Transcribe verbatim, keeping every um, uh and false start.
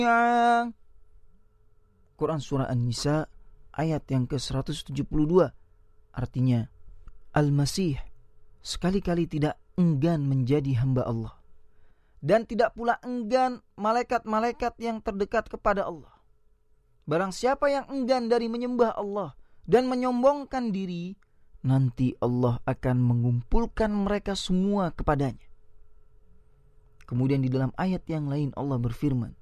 Quran Surah An-Nisa ayat yang ke seratus tujuh puluh dua. Artinya, Al-Masih sekali-kali tidak enggan menjadi hamba Allah. Dan tidak pula enggan malaikat-malaikat yang terdekat kepada Allah. Barang siapa yang enggan dari menyembah Allah dan menyombongkan diri, nanti Allah akan mengumpulkan mereka semua kepadanya. Kemudian di dalam ayat yang lain Allah berfirman,